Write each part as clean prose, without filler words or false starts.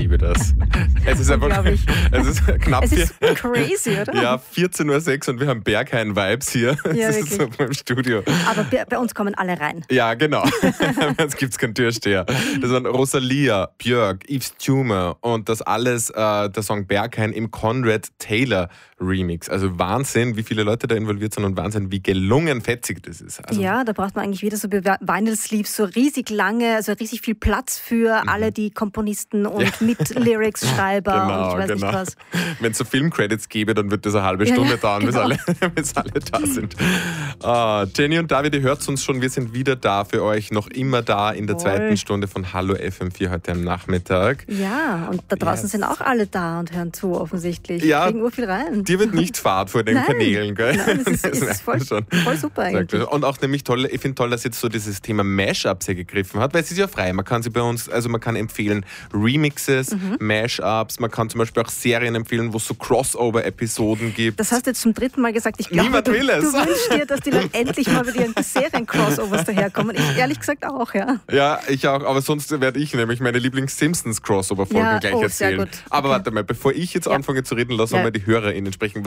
liebe das. Es ist einfach, es ist knapp. Es ist crazy, oder? Ja, 14:06 Uhr und wir haben Berghain-Vibes hier. Ja, das ist so im Studio. Aber bei uns kommen alle rein. Ja, genau. Jetzt gibt es keinen Türsteher. Das waren Rosalia, Björk, Yves Tumor und das alles, der Song Berghain im Conrad Taylor Remix. Also Wahnsinn, wie viele Leute da involviert sind und Wahnsinn, wie gelungen fetzig das ist. Also ja, da braucht man eigentlich wieder so Vinyl-Sleeves, so riesig lange, also riesig viel Platz für alle die Komponisten und Mit-Lyrics-Schreiber und ich weiß nicht was. Wenn es so Filmcredits gäbe, dann wird das eine halbe Stunde dauern, genau. bis alle da sind. Jenny und David, ihr hört uns schon, wir sind wieder da für euch, noch immer da in der zweiten Stunde von Hallo FM4 heute am Nachmittag. Ja, und da draußen sind auch alle da und hören zu offensichtlich. Ja, kriegen urviel rein. Dir wird nicht fad vor den Kanälen, gell? Nein, das ist voll super eigentlich. Und auch nämlich toll, ich finde toll, dass jetzt so dieses Thema Mashups hier gegriffen hat, weil es ist ja frei. Man kann sie bei uns, also man kann empfehlen Remixes, Mashups, man kann zum Beispiel auch Serien empfehlen, wo es so Crossover-Episoden gibt. Das hast du jetzt zum 3. Mal gesagt. Ich glaube, du wünschst dir, dass die Leute endlich mal wieder die Serien-Crossovers daherkommen. Ich ehrlich gesagt auch, ja. Ja, ich auch, aber sonst werde ich nämlich meine Lieblings-Simpsons-Crossover-Folgen gleich erzählen. Sehr gut. Aber warte mal, bevor ich jetzt anfange zu reden, lass mal die HörerInnen sprechen.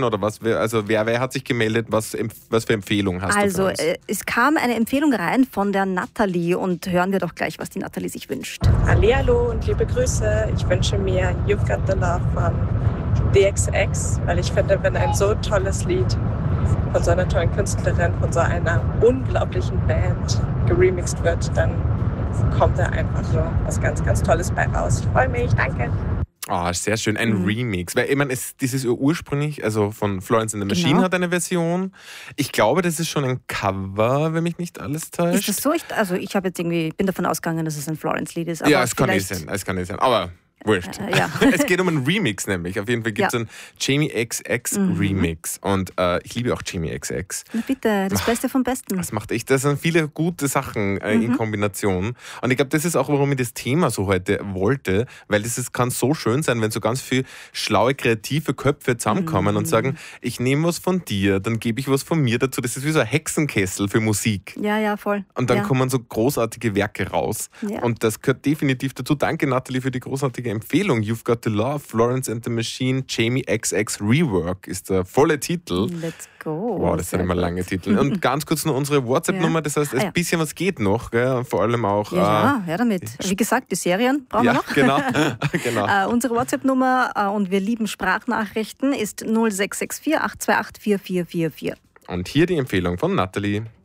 Wer hat sich gemeldet? Was für Empfehlungen hast du für uns? Also, es kam eine Empfehlung rein von der Nathalie und hören wir doch gleich, was die Nathalie sich wünscht. Hallihallo und liebe Grüße. Ich wünsche mir You've Got the Love von DXX, weil ich finde, wenn ein so tolles Lied von so einer tollen Künstlerin, von so einer unglaublichen Band geremixed wird, dann kommt da einfach so was ganz, ganz Tolles bei raus. Ich freue mich, danke. Sehr schön, ein Remix. Weil ich meine, das ist ursprünglich, also von Florence and the Machine hat eine Version. Ich glaube, das ist schon ein Cover, wenn mich nicht alles täuscht. Ist das so? Ich habe jetzt bin davon ausgegangen, dass es ein Florence-Lied ist. Aber ja, es kann nicht sein. Aber wurscht. Ja. Es geht um einen Remix nämlich. Auf jeden Fall gibt es einen Jamie XX Remix. Und ich liebe auch Jamie XX. Na bitte, das Beste vom Besten. Das sind viele gute Sachen in Kombination. Und ich glaube, das ist auch, warum ich das Thema so heute wollte, weil kann so schön sein, wenn so ganz viele schlaue, kreative Köpfe zusammenkommen und sagen, ich nehme was von dir, dann gebe ich was von mir dazu. Das ist wie so ein Hexenkessel für Musik. Ja, voll. Und dann kommen so großartige Werke raus. Ja. Und das gehört definitiv dazu. Danke, Nathalie, für die großartige Empfehlung. You've Got the Love, Florence and the Machine, Jamie XX Rework ist der volle Titel. Let's go. Wow, das sind immer lange Titel. Und ganz kurz noch unsere WhatsApp-Nummer, das heißt, ein bisschen was geht noch, gell? Vor allem auch... Ja, damit. Wie gesagt, die Serien brauchen wir noch. Genau. Unsere WhatsApp-Nummer und wir lieben Sprachnachrichten ist 0664 828 4444. Und hier die Empfehlung von Nathalie.